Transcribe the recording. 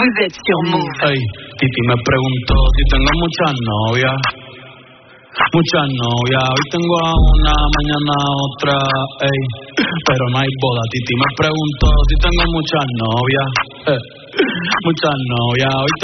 Vous êtes sur Move. Hey, Titi me preguntó si tengo muchas novias. Muchas novias, hoy tengo a una, mañana a otra, ey, pero no hay boda. Titi me preguntó si tengo muchas novias. Muchas novias, hoy